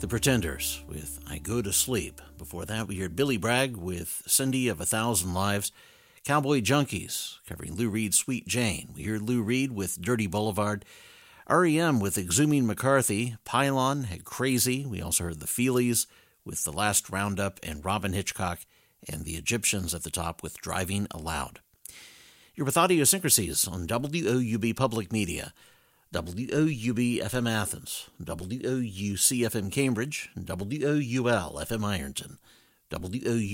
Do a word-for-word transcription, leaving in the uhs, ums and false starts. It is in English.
The Pretenders with I Go to Sleep. Before that, we heard Billy Bragg with Cindy of a Thousand Lives. Cowboy Junkies covering Lou Reed's Sweet Jane. We heard Lou Reed with Dirty Boulevard. R E M with Exhuming McCarthy. Pylon had Crazy. We also heard the Feelies with The Last Roundup and Robin Hitchcock, and the Egyptians at the top with Driving Aloud. You're with Idiosyncrasies on W O U B Public Media. W O U B F M Athens, W O U C F M Cambridge, W O U L F M Ironton, W O U